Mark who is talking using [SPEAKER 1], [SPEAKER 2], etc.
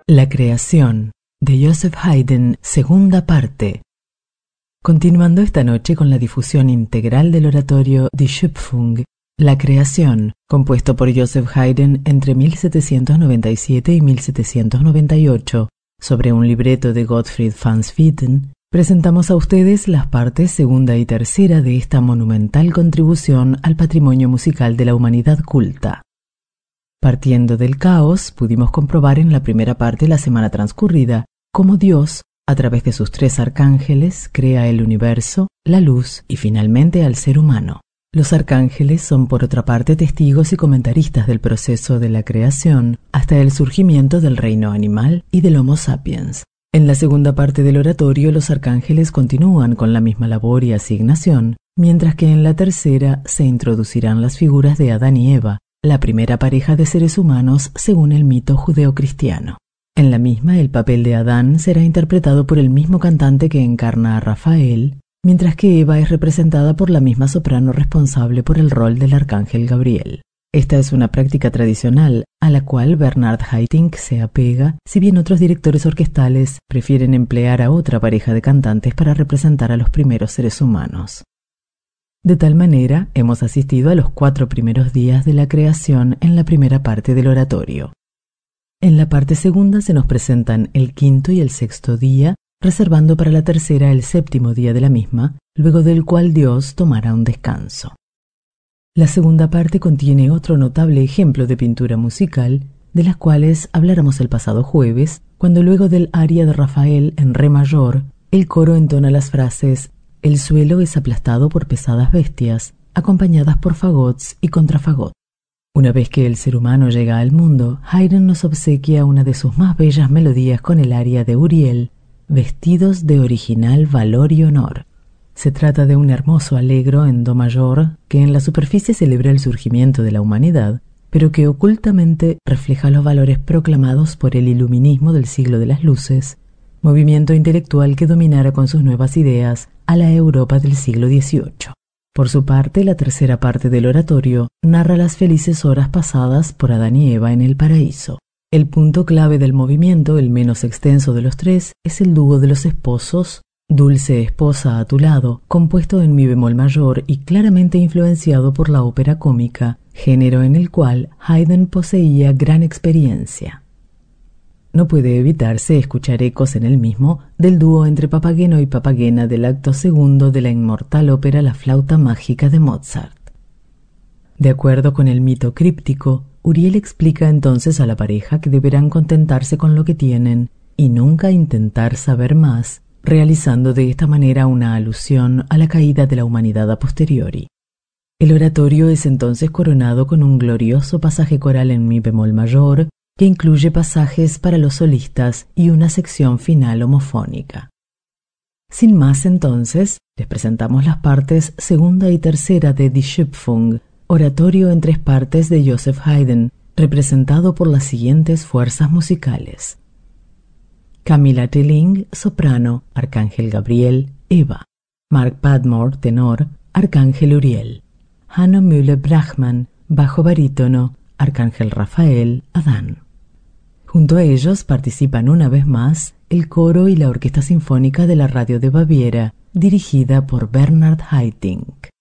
[SPEAKER 1] La creación, de Joseph Haydn, segunda parte. Continuando esta noche con la difusión integral del oratorio Die Schöpfung, La creación, compuesto por Joseph Haydn entre 1797 y 1798, sobre un libreto de Gottfried van Swieten, presentamos a ustedes las partes segunda y tercera de esta monumental contribución al patrimonio musical de la humanidad culta. Partiendo del caos, pudimos comprobar en la primera parte la semana transcurrida cómo Dios, a través de sus tres arcángeles, crea el universo, la luz y finalmente al ser humano. Los arcángeles son por otra parte testigos y comentaristas del proceso de la creación hasta el surgimiento del reino animal y del Homo sapiens. En la segunda parte del oratorio los arcángeles continúan con la misma labor y asignación, mientras que en la tercera se introducirán las figuras de Adán y Eva, la primera pareja de seres humanos según el mito judeocristiano. En la misma, el papel de Adán será interpretado por el mismo cantante que encarna a Rafael, mientras que Eva es representada por la misma soprano responsable por el rol del arcángel Gabriel. Esta es una práctica tradicional a la cual Bernard Haitink se apega, si bien otros directores orquestales prefieren emplear a otra pareja de cantantes para representar a los primeros seres humanos. De tal manera, hemos asistido a los 4 primeros días de la creación en la primera parte del oratorio. En la parte segunda se nos presentan el quinto y el sexto día, reservando para la tercera el séptimo día de la misma, luego del cual Dios tomará un descanso. La segunda parte contiene otro notable ejemplo de pintura musical, de las cuales habláramos el pasado jueves, cuando luego del aria de Rafael en re mayor, el coro entona las frases «El suelo es aplastado por pesadas bestias», acompañadas por fagots y contrafagot. Una vez que el ser humano llega al mundo, Haydn nos obsequia una de sus más bellas melodías con el aria de Uriel, vestidos de original valor y honor. Se trata de un hermoso allegro en do mayor que en la superficie celebra el surgimiento de la humanidad, pero que ocultamente refleja los valores proclamados por el iluminismo del siglo de las luces, movimiento intelectual que dominara con sus nuevas ideas a la Europa del siglo XVIII. Por su parte, la tercera parte del oratorio narra las felices horas pasadas por Adán y Eva en el paraíso. El punto clave del movimiento, el menos extenso de los tres, es el dúo de los esposos, Dulce esposa a tu lado, compuesto en mi bemol mayor y claramente influenciado por la ópera cómica, género en el cual Haydn poseía gran experiencia. No puede evitarse escuchar ecos en el mismo del dúo entre Papageno y Papagena del acto segundo de la inmortal ópera La flauta mágica de Mozart. De acuerdo con el mito críptico, Uriel explica entonces a la pareja que deberán contentarse con lo que tienen y nunca intentar saber más, realizando de esta manera una alusión a la caída de la humanidad a posteriori. El oratorio es entonces coronado con un glorioso pasaje coral en mi bemol mayor, que incluye pasajes para los solistas y una sección final homofónica. Sin más, entonces, les presentamos las partes segunda y tercera de Die Schöpfung, oratorio en 3 partes de Joseph Haydn, representado por las siguientes fuerzas musicales. Camilla Telling, soprano, arcángel Gabriel, Eva. Mark Padmore, tenor, arcángel Uriel. Hanno Müller-Brachmann, bajo barítono, arcángel Rafael, Adán. Junto a ellos participan una vez más el coro y la orquesta sinfónica de la radio de Baviera, dirigida por Bernard Haitink.